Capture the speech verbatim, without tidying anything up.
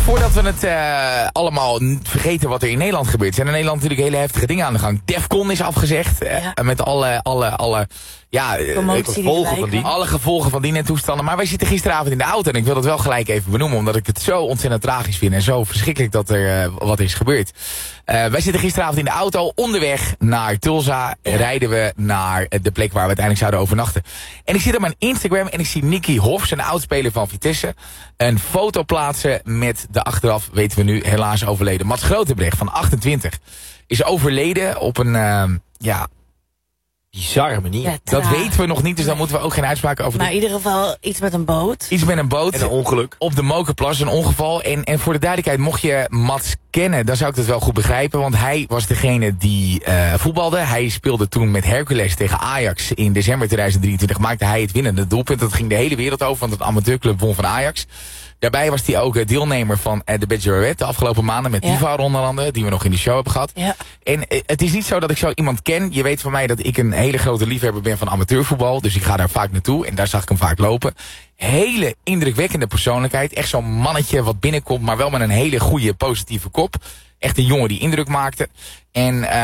voordat we het uh, allemaal vergeten wat er in Nederland gebeurt, zijn in Nederland natuurlijk hele heftige dingen aan de gang. Defcon is afgezegd. Uh, ja. Met alle, alle, alle, ja, gevolgen van die. alle gevolgen van die en toestanden. Maar wij zitten gisteravond in de auto en ik wil dat wel gelijk even benoemen, omdat ik het zo ontzettend tragisch vind en zo verschrikkelijk dat er uh, wat is gebeurd. Uh, wij zitten gisteravond in de auto, onderweg naar Tulsa, ja. rijden we naar de plek waar we uiteindelijk zouden overnachten. En ik zit op mijn Instagram en ik zie Nicky Hofs, een oudspeler van Vitesse, een foto plaatsen met de achteraf, weten we nu, helaas overleden Mats Grotebrecht van achtentwintig. Is overleden op een, uh, ja... bizarre manier. Ja, dat weten we nog niet, dus dan moeten we ook geen uitspraken over doen. Maar in ieder geval iets met een boot. Iets met een boot. En een ongeluk. Op de Mokerplas, een ongeval. En, en voor de duidelijkheid, mocht je Mats kennen, dan zou ik dat wel goed begrijpen. Want hij was degene die uh, voetbalde. Hij speelde toen met Hercules tegen Ajax. In december tweeduizend drieëntwintig maakte hij het winnende doelpunt. Dat ging de hele wereld over, want het amateurclub won van Ajax. Daarbij was hij ook deelnemer van de Bachelorette de afgelopen maanden met ja. Diva onder andere, die we nog in de show hebben gehad. Ja. En het is niet zo dat ik zo iemand ken. Je weet van mij dat ik een hele grote liefhebber ben van amateurvoetbal. Dus ik ga daar vaak naartoe en daar zag ik hem vaak lopen. Hele indrukwekkende persoonlijkheid. Echt zo'n mannetje wat binnenkomt, maar wel met een hele goede positieve kop. Echt een jongen die indruk maakte. En... Uh,